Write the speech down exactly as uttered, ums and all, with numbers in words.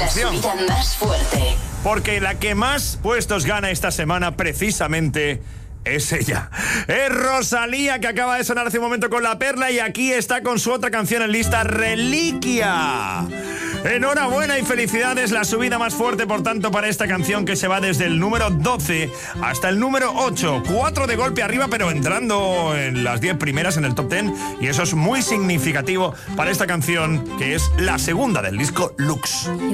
Atención. La subida más fuerte. Porque la que más puestos gana esta semana precisamente es ella. Es Rosalía, que acaba de sonar hace un momento con La Perla y aquí está con su otra canción en lista, Reliquia. Enhorabuena y felicidades, la subida más fuerte, por tanto, para esta canción que se va desde el número doce hasta el número ocho. Cuatro de golpe arriba, pero entrando en las diez primeras en el top diez. Y eso es muy significativo para esta canción, que es la segunda del disco Lux.